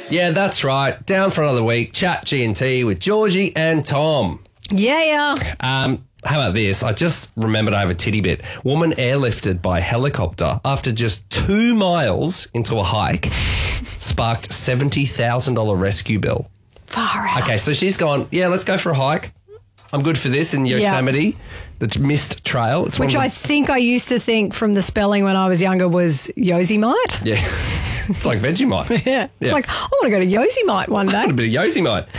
Yeah, that's right. Down for another week. Chat G&T with Georgie and Tom. Yeah. How about this? I just remembered I have a titty bit. Woman airlifted by helicopter after just 2 miles into a hike sparked $70,000 rescue bill. Far out. Okay, so she's gone, yeah, let's go for a hike. I'm good for this in Yosemite, the mist trail. It's Which I think I used to think from the spelling when I was younger was Yosemite. Yeah. It's like Vegemite. Yeah. It's like, I want to go to Yosemite one day. A bit of Yosemite.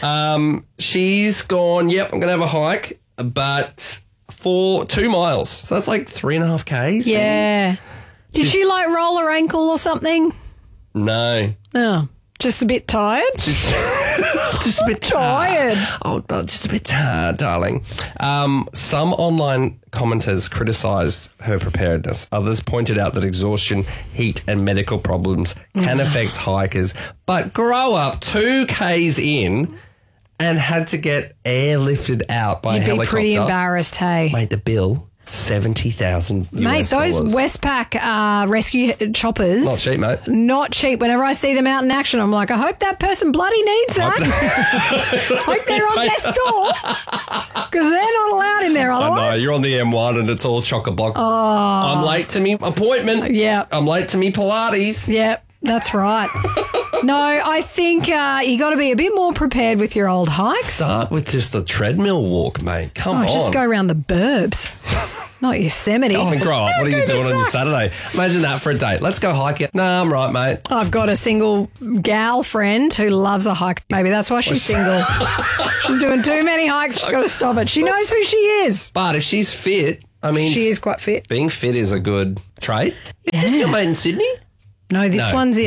She's gone, yep, I'm going to have a hike, but for 2 miles. So that's like 3.5 Ks. Yeah. Maybe? Did she like roll her ankle or something? No. Oh, just a bit tired? Just a bit tired. Oh, just a bit tired, darling. Some online commenters criticised her preparedness. Others pointed out that exhaustion, heat and medical problems can affect hikers. But grow up 2 Ks in and had to get airlifted out by a helicopter. You'd be pretty embarrassed, hey? Made the bill $70,000. Mate, those Westpac rescue choppers. Not cheap, mate. Not cheap. Whenever I see them out in action, I'm like, I hope that person bloody needs that. Hope they're on death's door. Because they're not allowed in there otherwise. I know, you're on the M1 and it's all chock-a-block. Oh. I'm late to me appointment. Yeah. I'm late to me Pilates. Yeah, that's right. No, I think you got to be a bit more prepared with your old hikes. Start with just a treadmill walk, mate. Come on. Just go around the burbs. Not Yosemite. Oh, grow up. What are you doing on your Saturday? Imagine that for a date. Let's go hiking. Nah, I'm right, mate. I've got a single gal friend who loves a hike. Maybe that's why she's single. She's doing too many hikes. She's got to stop it. She knows who she is. But if she's fit, I mean... She is quite fit. Being fit is a good trait. Is this your mate in Sydney? No, this one's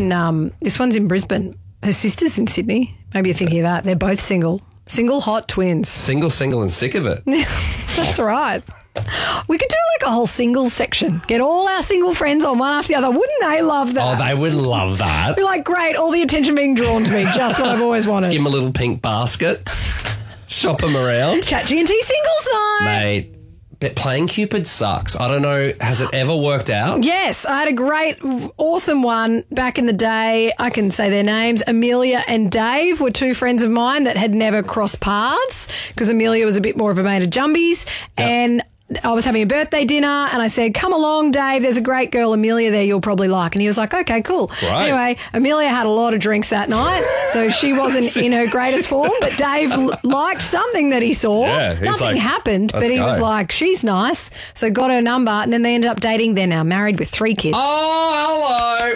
in Brisbane. Her sister's in Sydney. Maybe you're thinking of that. They're both single. Single hot twins. Single and sick of it. That's right. We could do like a whole singles section. Get all our single friends on one after the other. Wouldn't they love that? Oh, they would love that. Be like, great, all the attention being drawn to me. Just what I've always wanted. Give them a little pink basket. Shop them around. Chat G&T singles night. Mate, but playing Cupid sucks. I don't know, has it ever worked out? Yes, I had a great, awesome one back in the day. I can say their names. Amelia and Dave were 2 friends of mine that had never crossed paths because Amelia was a bit more of a mate of jumbies. Yep. And I was having a birthday dinner and I said, come along, Dave, there's a great girl, Amelia, there you'll probably like. And he was like, okay, cool. Right. Anyway, Amelia had a lot of drinks that night, so she wasn't in her greatest form, but Dave liked something that he saw. Yeah, Nothing happened, but he was like, she's nice. So got her number and then they ended up dating. They're now married with 3 kids. Oh, hello.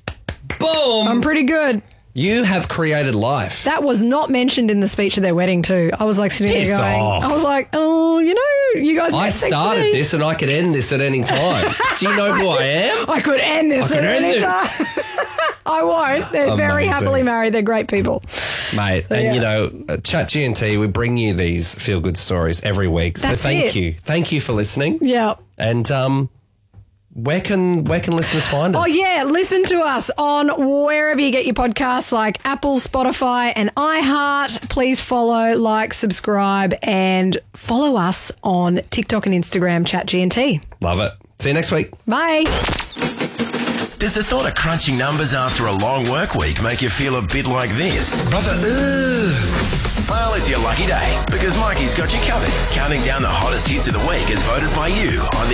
Boom. I'm pretty good. You have created life. That was not mentioned in the speech of their wedding too. I was like sitting there going, I was like, oh, you know, you guys. I started this and I could end this at any time. Do you know who I am? I could end this at any time. I won't. They're very happily married. They're great people. Mate, and you know, Chat G&T, we bring you these feel-good stories every week. So thank you. Thank you for listening. Yeah. And where can listeners find us? Oh, yeah. Listen to us on wherever you get your podcasts like Apple, Spotify and iHeart. Please follow, like, subscribe and follow us on TikTok and Instagram, Chat G&T. Love it. See you next week. Bye. Does the thought of crunching numbers after a long work week make you feel a bit like this? Brother, Well, it's your lucky day because Mikey's got you covered. Counting down the hottest hits of the week as voted by you on the